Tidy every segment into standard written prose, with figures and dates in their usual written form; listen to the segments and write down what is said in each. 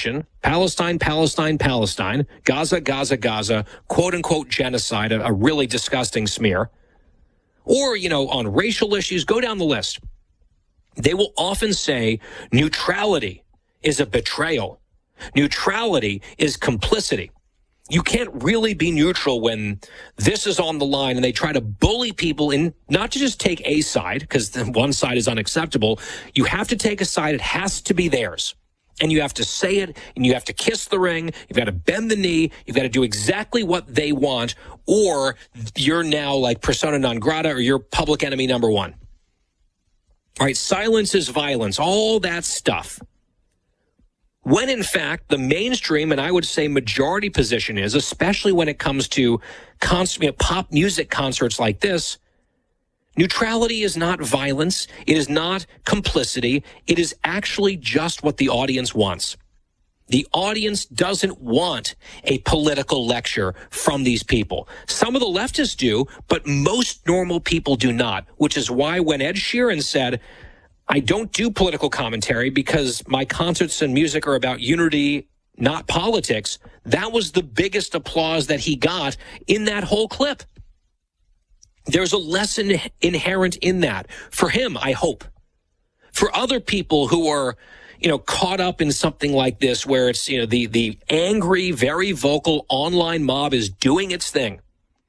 position, Palestine, Palestine, Palestine, Gaza, Gaza, Gaza, quote-unquote genocide, a really disgusting smear, or, on racial issues, go down the list. They will often say neutrality is a betrayal. Neutrality is complicity. You can't really be neutral when this is on the line and they try to bully people in, not to just take a side, because one side is unacceptable. You have to take a side. It has to be theirs. And you have to say it, and you have to kiss the ring. You've got to bend the knee. You've got to do exactly what they want, or you're now like persona non grata, or you're public enemy number one. All right, silence is violence, all that stuff. When, in fact, the mainstream, and I would say majority position is, especially when it comes to pop music concerts like this, neutrality is not violence. It is not complicity. It is actually just what the audience wants. The audience doesn't want a political lecture from these people. Some of the leftists do, but most normal people do not, which is why when Ed Sheeran said, I don't do political commentary because my concerts and music are about unity, not politics, that was the biggest applause that he got in that whole clip. There's a lesson inherent in that. For him, I hope. For other people who are, caught up in something like this where it's, the angry, very vocal online mob is doing its thing.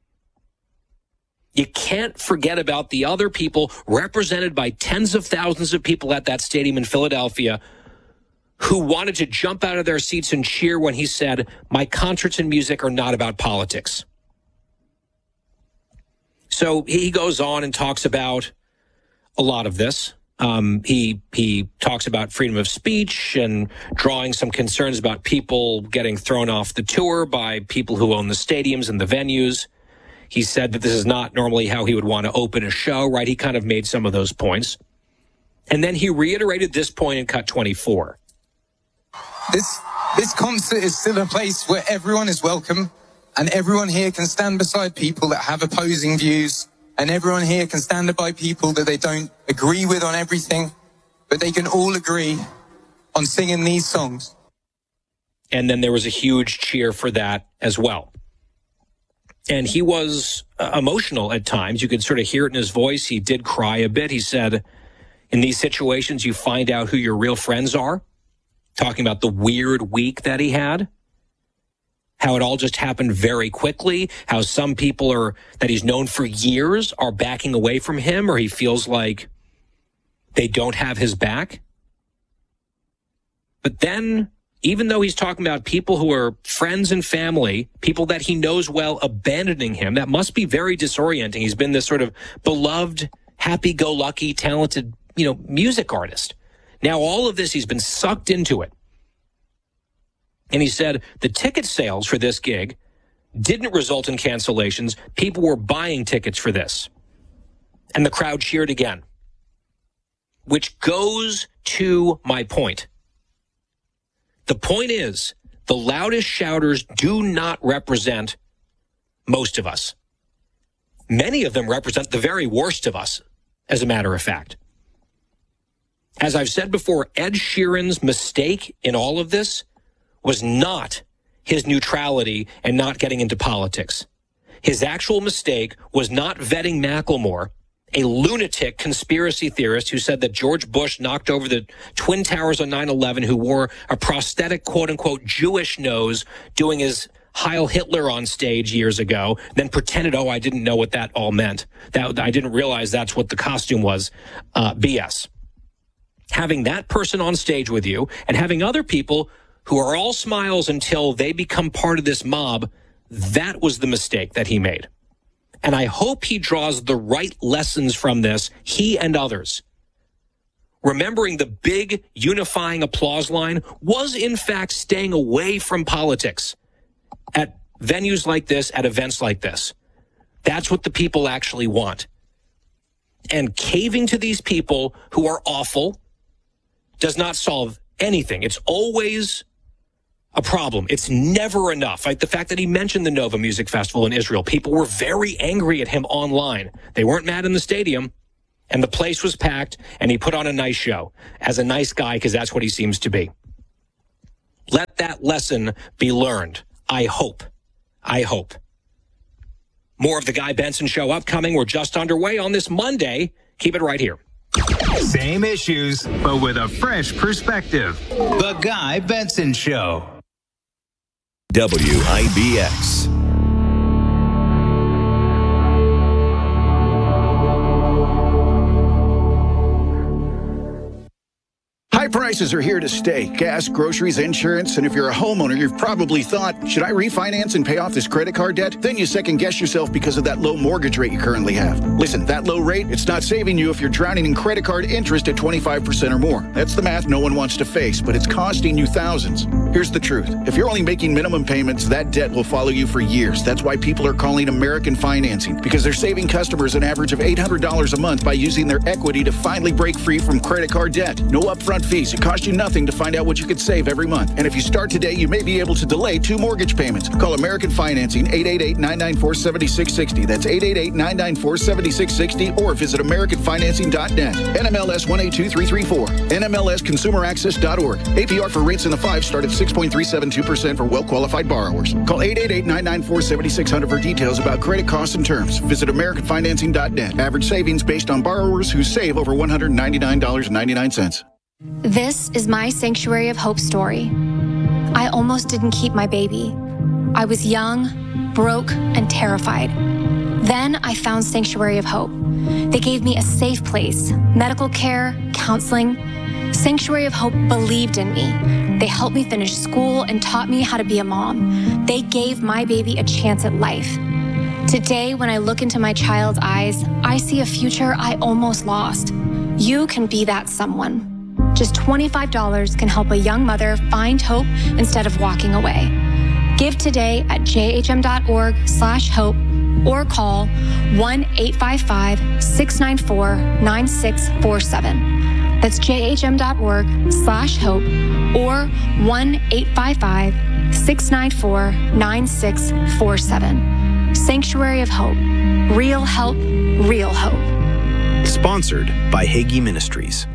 You can't forget about the other people represented by tens of thousands of people at that stadium in Philadelphia who wanted to jump out of their seats and cheer when he said, my concerts and music are not about politics. So he goes on and talks about a lot of this. He talks about freedom of speech and drawing some concerns about people getting thrown off the tour by people who own the stadiums and the venues. He said that this is not normally how he would want to open a show, right? He kind of made some of those points. And then he reiterated this point in cut 24. This concert is still a place where everyone is welcome, and everyone here can stand beside people that have opposing views, and everyone here can stand by people that they don't agree with on everything, but they can all agree on singing these songs. And then there was a huge cheer for that as well. And he was emotional at times. You could sort of hear it in his voice. He did cry a bit. He said, in these situations, you find out who your real friends are. Talking about the weird week that he had. How it all just happened very quickly. How some people that he's known for years are backing away from him, or he feels like they don't have his back. But then, even though he's talking about people who are friends and family, people that he knows well abandoning him, that must be very disorienting. He's been this sort of beloved, happy-go-lucky, talented, music artist. Now all of this, he's been sucked into it. And he said the ticket sales for this gig didn't result in cancellations. People were buying tickets for this. And the crowd cheered again. Which goes to my point. The point is, the loudest shouters do not represent most of us. Many of them represent the very worst of us, as a matter of fact. As I've said before, Ed Sheeran's mistake in all of this was not his neutrality and not getting into politics. His actual mistake was not vetting Macklemore, a lunatic conspiracy theorist who said that George Bush knocked over the Twin Towers on 9/11, who wore a prosthetic, quote-unquote, Jewish nose doing his Heil Hitler on stage years ago, then pretended, I didn't know what that all meant. That I didn't realize that's what the costume was. BS. Having that person on stage with you and having other people who are all smiles until they become part of this mob, that was the mistake that he made. And I hope he draws the right lessons from this, he and others. Remembering the big unifying applause line was, in fact, staying away from politics at venues like this, at events like this. That's what the people actually want. And caving to these people who are awful does not solve anything. It's always a problem. It's never enough. Like the fact that he mentioned the Nova Music Festival in Israel, people were very angry at him online. They weren't mad in the stadium, and the place was packed, and he put on a nice show as a nice guy, because that's what he seems to be. Let that lesson be learned. I hope. More of the Guy Benson Show upcoming. We're just underway on this Monday. Keep it right here. Same issues, but with a fresh perspective. The Guy Benson Show. WIBX. High prices are here to stay. Gas, groceries, insurance, and if you're a homeowner, you've probably thought, should I refinance and pay off this credit card debt? Then you second guess yourself because of that low mortgage rate you currently have. Listen, that low rate, it's not saving you if you're drowning in credit card interest at 25% or more. That's the math no one wants to face, but it's costing you thousands. Here's the truth. If you're only making minimum payments, that debt will follow you for years. That's why people are calling American Financing, because they're saving customers an average of $800 a month by using their equity to finally break free from credit card debt. No upfront fees. It costs you nothing to find out what you could save every month. And if you start today, you may be able to delay 2 mortgage payments. Call American Financing, 888-994-7660. That's 888-994-7660, or visit AmericanFinancing.net. NMLS 182334. NMLSConsumerAccess.org. APR for rates in the 5 start at 6.372% for well-qualified borrowers. Call 888-994-7600 for details about credit costs and terms. Visit AmericanFinancing.net. Average savings based on borrowers who save over $199.99. This is my Sanctuary of Hope story. I almost didn't keep my baby. I was young, broke, and terrified. Then I found Sanctuary of Hope. They gave me a safe place, medical care, counseling. Sanctuary of Hope believed in me. They helped me finish school and taught me how to be a mom. They gave my baby a chance at life. Today, when I look into my child's eyes, I see a future I almost lost. You can be that someone. Just $25 can help a young mother find hope instead of walking away. Give today at jhm.org/hope or call 1-855-694-9647. That's jhm.org/hope or 1-855-694-9647. Sanctuary of Hope. Real help, real hope. Sponsored by Hagee Ministries.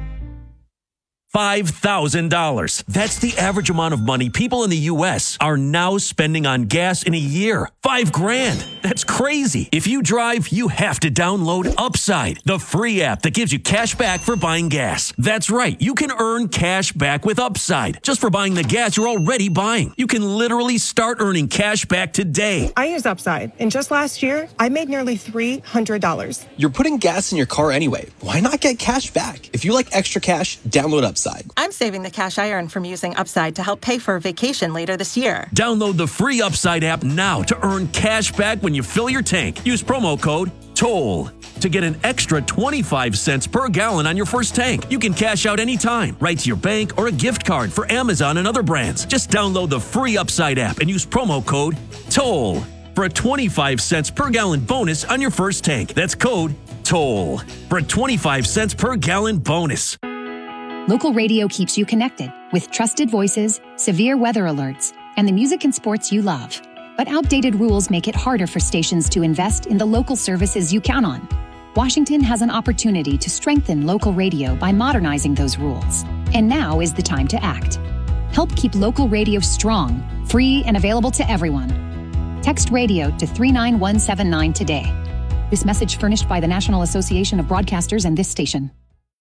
$5,000. That's the average amount of money people in the U.S. are now spending on gas in a year. $5,000. That's crazy. If you drive, you have to download Upside, the free app that gives you cash back for buying gas. That's right. You can earn cash back with Upside just for buying the gas you're already buying. You can literally start earning cash back today. I use Upside, and just last year, I made nearly $300. You're putting gas in your car anyway. Why not get cash back? If you like extra cash, download Upside. I'm saving the cash I earn from using Upside to help pay for a vacation later this year. Download the free Upside app now to earn cash back when you fill your tank. Use promo code TOLL to get an extra 25 cents per gallon on your first tank. You can cash out anytime, right to your bank or a gift card for Amazon and other brands. Just download the free Upside app and use promo code TOLL for a 25 cents per gallon bonus on your first tank. That's code TOLL for a 25 cents per gallon bonus. Local radio keeps you connected with trusted voices, severe weather alerts, and the music and sports you love. But outdated rules make it harder for stations to invest in the local services you count on. Washington has an opportunity to strengthen local radio by modernizing those rules. And now is the time to act. Help keep local radio strong, free, and available to everyone. Text radio to 39179 today. This message furnished by the National Association of Broadcasters and this station.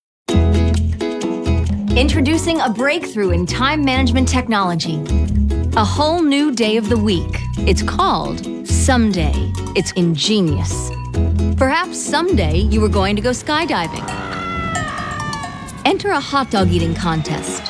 Introducing a breakthrough in time management technology. A whole new day of the week. It's called Someday. It's ingenious. Perhaps someday you were going to go skydiving. Enter a hot dog eating contest.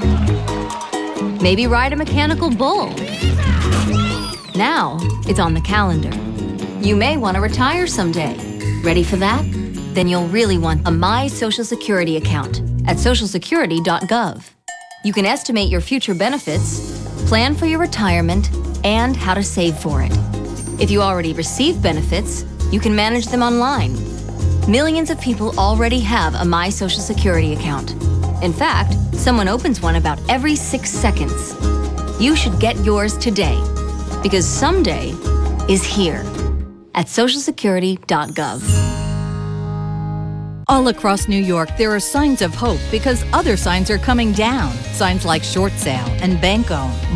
Maybe ride a mechanical bull. Now it's on the calendar. You may want to retire someday. Ready for that? Then you'll really want a My Social Security account at socialsecurity.gov. You can estimate your future benefits, plan for your retirement, and how to save for it. If you already receive benefits, you can manage them online. Millions of people already have a My Social Security account. In fact, someone opens one about every 6 seconds. You should get yours today, because someday is here at socialsecurity.gov. All across New York, there are signs of hope because other signs are coming down. Signs like short sale and bank owned.